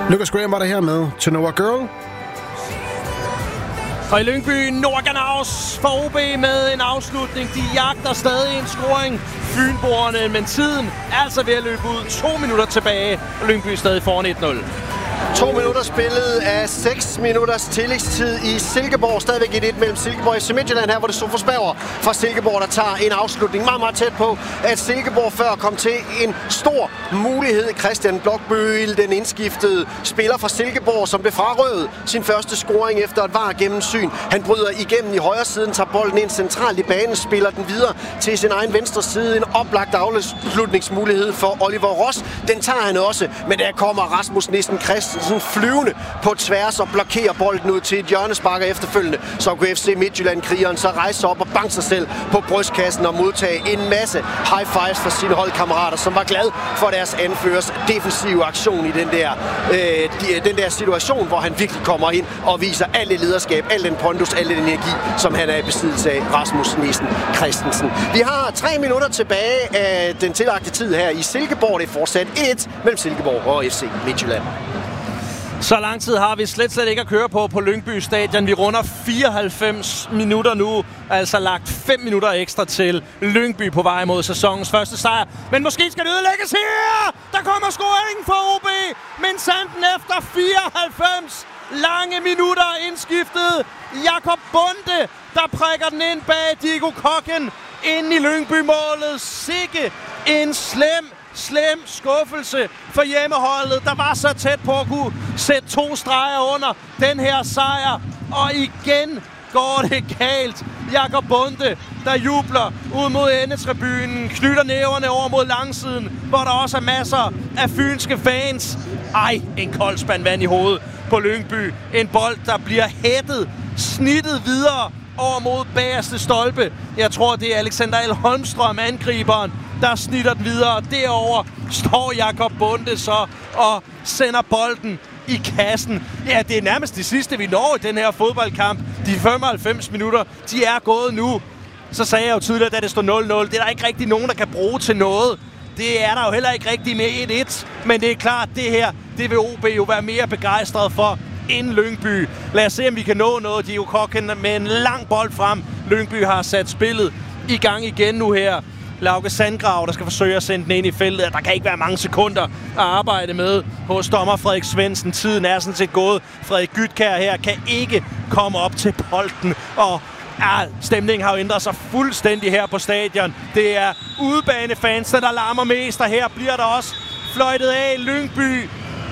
Lucas Graham var der her med To Know a Girl. Og i Lyngby, Nordganaus for OB med en afslutning. De jagter stadig en scoring. Fynboerne, men tiden er altså ved at løbe ud. 2 minutter tilbage, og Lyngby er stadig foran 1-0. 2 minutter spillet af 6 minutters tillægstid i Silkeborg. Stadigvæk 1-1 mellem Silkeborg og FC Midtjylland her, hvor det så for Spaver fra Silkeborg, der tager en afslutning meget, meget tæt på, at Silkeborg før kom til en stor mulighed. Christian Blokbøl, den indskiftede spiller fra Silkeborg, som blev frarøvet sin første scoring efter et VAR gennemsyn. Han bryder igennem i højre siden, tager bolden ind centralt i banen, spiller den videre til sin egen venstre side. En oplagt afslutningsmulighed for Oliver Ross. Den tager han også, men der kommer Rasmus Nissen Christensen flyvende på tværs og blokerer bolden ud til et hjørnesparker efterfølgende. Så kunne FC Midtjylland-krigeren så rejse sig op og banke sig selv på brystkassen og modtage en masse high fives fra sine holdkammerater, som var glad for deres anførers defensive aktion i den der situation, hvor han virkelig kommer ind og viser alt det lederskab, al den pondus, al den energi, som han er i besiddelse af, Rasmus Nissen Christensen. Vi har 3 minutter tilbage af den tillagte tid her i Silkeborg. Det er fortsat 1 mellem Silkeborg og FC Midtjylland. Så lang tid har vi slet ikke at køre på Lyngby Stadion. Vi runder 94 minutter nu. Altså lagt 5 minutter ekstra til Lyngby på vej mod sæsonens første sejr. Men måske skal det ødelægges her! Der kommer scoringen for OB. Men Sanden efter 94 lange minutter indskiftet. Jakob Bonde, der prikker den ind bag Diego Kokken. Ind i Lyngby-målet. Sikke en slem skuffelse for hjemmeholdet, der var så tæt på at kunne sætte 2 streger under den her sejr. Og igen går det galt. Jakob Bonde, der jubler ud mod endetribunen, knytter næverne over mod langsiden, hvor der også er masser af fynske fans. En kold spand vand i hovedet på Lyngby. En bold, der bliver hættet, snittet videre over mod bagerste stolpe. Jeg tror, det er Alexander L. Holmstrøm, angriberen, der snitter den videre. Derover står Jakob Bonde så og sender bolden i kassen. Ja, det er nærmest det sidste, vi når i den her fodboldkamp. De 95 minutter, de er gået nu. Så sagde jeg jo tidligere, da det stod 0-0. Det er der ikke rigtig nogen, der kan bruge til noget. Det er der jo heller ikke rigtig med 1-1. Men det er klart, det her, det vil OB jo være mere begejstret for end Lyngby. Lad os se, om vi kan nå noget. Diego Kokken med en lang bold frem. Lyngby har sat spillet i gang igen nu her. Lauke Sandgrav, der skal forsøge at sende den ind i feltet. Der kan ikke være mange sekunder at arbejde med hos dommer Frederik Svendsen. Tiden er sådan set gået. Frederik Gytkær her kan ikke komme op til bolden. Og stemningen har jo ændret sig fuldstændig her på stadion. Det er udebanefansene, der larmer mest, og her bliver der også fløjtet af. Lyngby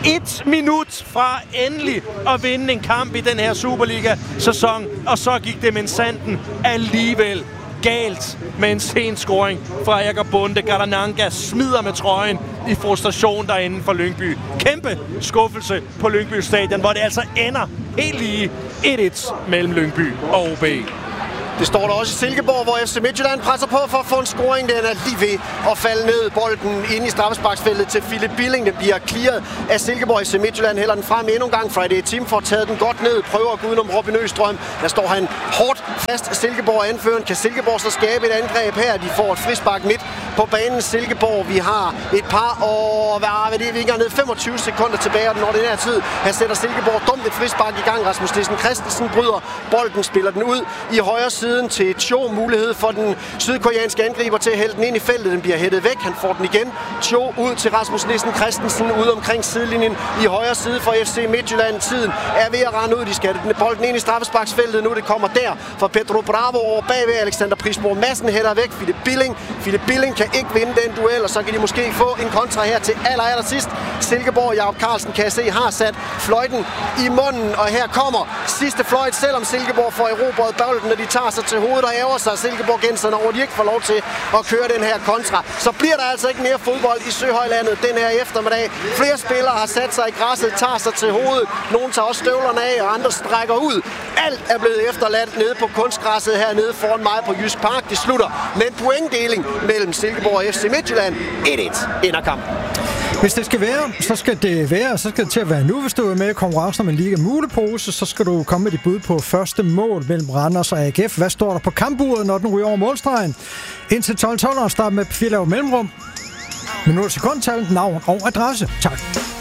1 minut fra endelig at vinde en kamp i den her Superliga-sæson. Og så gik det med Sanden alligevel galt med en sen scoring fra Jakob Bonde. Garananga smider med trøjen i frustration derinde for Lyngby. Kæmpe skuffelse på Lyngby Stadion, hvor det altså ender helt lige 1-1 mellem Lyngby og OB. Det står der også i Silkeborg, hvor FC Midtjylland presser på for at få en scoring. Den er lige ved at falde ned. Bolden ind i straffesparksfeltet til Philip Billing. Den bliver clearet af Silkeborg. FC Midtjylland hælder den frem endnu en gang. Friday Team får taget den godt ned. Prøver at gå udenom Robin Østrøm. Der står han hårdt fast. Silkeborg anføren. Kan Silkeborg så skabe et angreb her? De får et frispark midt på banen. Silkeborg, vi har et par og hvad det er, vi ikke er ned 25 sekunder tilbage af den ordinære tid. Her sætter Silkeborg dumt et frispark i gang. Rasmus Nissen Christensen bryder bolden, spiller den ud i højre siden til Cho. Mulighed for den sydkoreanske angriber til at hælde den ind i feltet. Den bliver hættet væk. Han får den igen. Cho ud til Rasmus Nissen Christensen ude omkring sidelinjen i højre side for FC Midtjylland. Tiden er ved at rende ud. De skal bolden ind i straffesparksfeltet. Nu det kommer der for Pedro Bravo over bagved. Alexander Prisborg Madsen hætter væk. Philip Billing kan ikke vinde den duel, og så kan de måske få en kontra her til aller sidst. Silkeborg, Jakob Carlsen kan jeg se, har sat fløjten i munden, og her kommer sidste fløjt, selvom Silkeborg får erobret bolden, når de tager sig til hovedet og ærger sig Silkeborg-genserne over, de ikke får lov til at køre den her kontra. Så bliver der altså ikke mere fodbold i Søhøjlandet den her eftermiddag. Flere spillere har sat sig i græsset, tager sig til hovedet. Nogle tager også støvlerne af, og andre strækker ud. Alt er blevet efterladt nede på kunstgræsset hernede foran mig på Jysk Park. Det slutter med en pointdeling mellem Silkeborg og FC Midtjylland. 1-1 ender kampen. Hvis det skal være, så skal det til at være nu. Hvis du er med i konkurrencen om en Liga Mulepose, så skal du komme med dit bud på første mål mellem Randers og AGF. Hvad står der på kampuret, når den ryger over målstregen? Indtil 12:12 start med 4 mellemrum. Minut sekundtal, navn og adresse. Tak.